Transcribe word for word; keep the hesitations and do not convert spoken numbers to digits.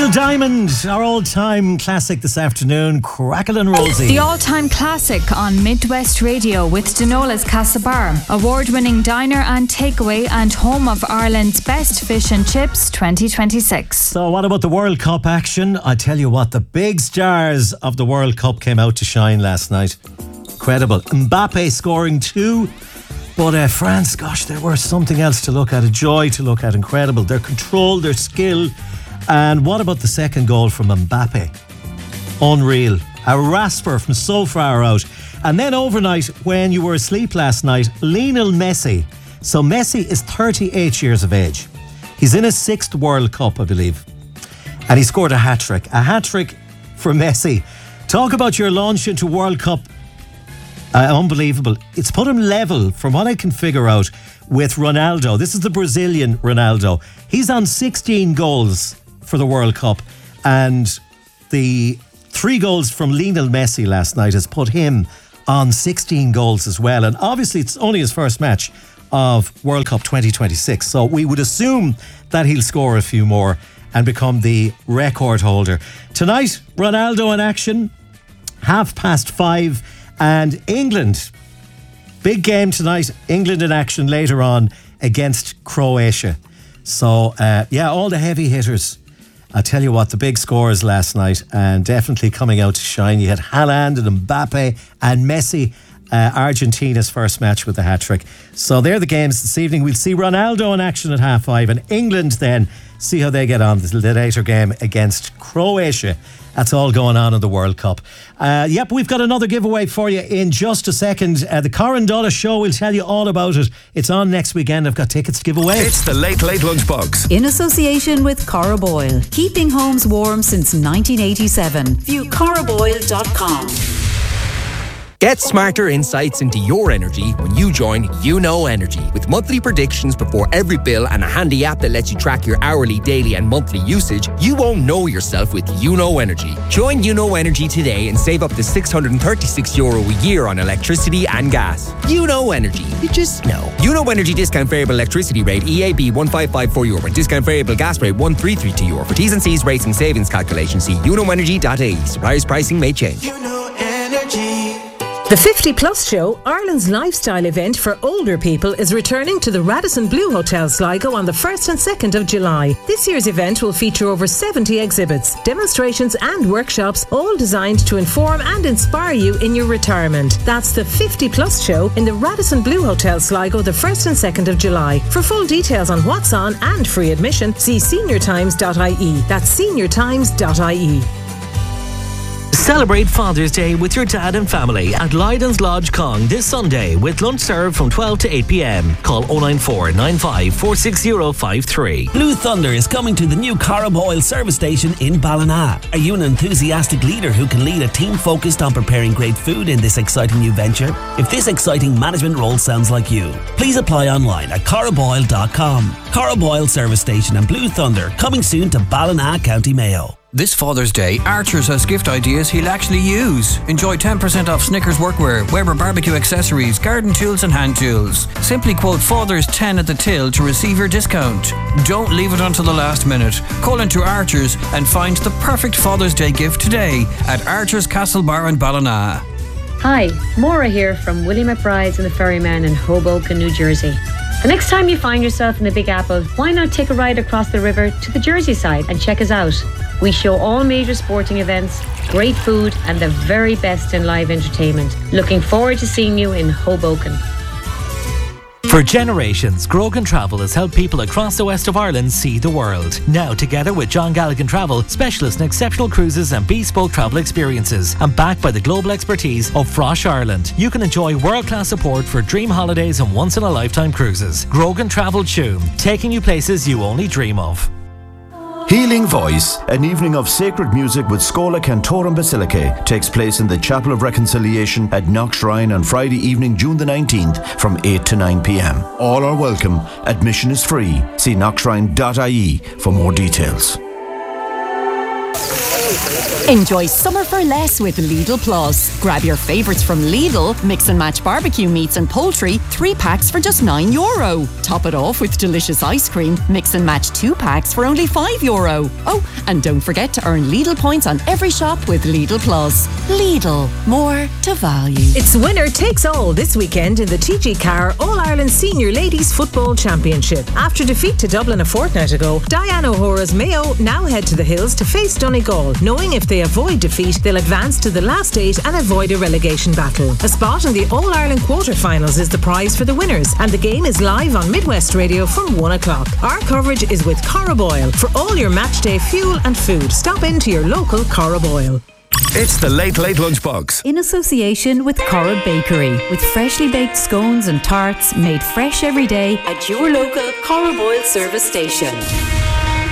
Neil Diamond, our all-time classic this afternoon, Crackle and Rosie. The all-time classic on Midwest Radio with Donola's Castlebar, award-winning diner and takeaway and home of Ireland's best fish and chips twenty twenty-six. So what about the World Cup action? I tell you what, the big stars of the World Cup came out to shine last night. Incredible. Mbappe scoring two. But uh, France, gosh, they were something else to look at, a joy to look at. Incredible. Their control, their skill. And what about the second goal from Mbappe? Unreal. A rasper from so far out. And then overnight, when you were asleep last night, Lionel Messi. So Messi is thirty-eight years of age. He's in his sixth World Cup, I believe. And he scored a hat-trick. A hat-trick for Messi. Talk about your launch into World Cup. Uh, unbelievable. It's put him level, from what I can figure out, with Ronaldo. This is the Brazilian Ronaldo. He's on sixteen goals for the World Cup, and the three goals from Lionel Messi last night has put him on sixteen goals as well. And obviously it's only his first match of World Cup twenty twenty-six, so we would assume that he'll score a few more and become the record holder. Tonight, Ronaldo in action, half past five, and England, big game tonight. England in action later on against Croatia. So uh, yeah, all the heavy hitters. I tell you what, the big scores last night, and definitely coming out to shine. You had Haaland and Mbappe and Messi, uh, Argentina's first match with the hat-trick. So they're the games this evening. We'll see Ronaldo in action at half five, and England then see how they get on the later game against Croatia. That's all going on in the World Cup. Uh, yep, we've got another giveaway for you in just a second. Uh, the Coran Dollar Show, will tell you all about it. It's on next weekend. I've got tickets to give away. It's the Late Late Lunchbox. In association with Cora Boyle. Keeping homes warm since nineteen eighty-seven. View cora boyle dot com. Get smarter insights into your energy when you join You Know Energy. With monthly predictions before every bill and a handy app that lets you track your hourly, daily and monthly usage, you won't know yourself with You Know Energy. Join You Know Energy today and save up to six hundred thirty-six euro a year on electricity and gas. You Know Energy. You just know. You Know Energy discount variable electricity rate E A B one five five four euro and discount variable gas rate one three three two euro. For T's and C's rates and savings calculations, see you know energy dot I E. Suppliers pricing may change. You Know Energy. The fifty plus Show, Ireland's lifestyle event for older people, is returning to the Radisson Blu Hotel Sligo on the first and second of July. This year's event will feature over seventy exhibits, demonstrations and workshops, all designed to inform and inspire you in your retirement. That's the fifty plus Show in the Radisson Blu Hotel Sligo the first and second of July. For full details on what's on and free admission, see senior times dot I E. That's senior times dot I E. Celebrate Father's Day with your dad and family at Lydon's Lodge Cong this Sunday with lunch served from twelve to eight p.m. Call oh nine four nine five four six zero five three. Blue Thunder is coming to the new Cora Boyle service station in Ballina. Are you an enthusiastic leader who can lead a team focused on preparing great food in this exciting new venture? If this exciting management role sounds like you, please apply online at cora boyle dot com. Cora Boyle service station and Blue Thunder coming soon to Ballina, County Mayo. This Father's Day, Archers has gift ideas he'll actually use. Enjoy ten percent off Snickers workwear, Weber barbecue accessories, garden tools and hand tools. Simply quote Father's ten at the till to receive your discount. Don't leave it until the last minute. Call into Archers and find the perfect Father's Day gift today at Archers Castlebar in Ballina. Hi, Maura here from Willie McBride's and the Ferryman in Hoboken, New Jersey. The next time you find yourself in the Big Apple, why not take a ride across the river to the Jersey side and check us out? We show all major sporting events, great food and the very best in live entertainment. Looking forward to seeing you in Hoboken. For generations, Grogan Travel has helped people across the west of Ireland see the world. Now, together with John Galligan Travel, specialists in exceptional cruises and bespoke travel experiences, and backed by the global expertise of Frosh Ireland, you can enjoy world-class support for dream holidays and once-in-a-lifetime cruises. Grogan Travel Tuam, taking you places you only dream of. Healing Voice, an evening of sacred music with Scola Cantorum Basilicae, takes place in the Chapel of Reconciliation at Knockshrine on Friday evening, June the nineteenth from eight to nine p.m. All are welcome. Admission is free. See knockshrine dot I E for more details. Enjoy summer for less with Lidl Plus. Grab your favourites from Lidl, mix and match barbecue meats and poultry, three packs for just nine euro. Top it off with delicious ice cream, mix and match two packs for only five euro. Oh, and don't forget to earn Lidl points on every shop with Lidl Plus. Lidl, more to value. It's winner takes all this weekend in the T G Carr All-Ireland Senior Ladies Football Championship. After defeat to Dublin a fortnight ago, Diane O'Hora's Mayo now head to the Hills to face Donegal, knowing if they avoid defeat, they'll advance to the last eight and avoid a relegation battle. A spot in the All-Ireland quarter-finals is the prize for the winners, and the game is live on Midwest Radio from one o'clock. Our coverage is with Cara Boyle. For all your matchday fuel and food, stop into your local Cara Boyle. It's the Late Late Lunchbox. In association with Corrib Bakery, with freshly baked scones and tarts made fresh every day at your local Corrib Oil service station.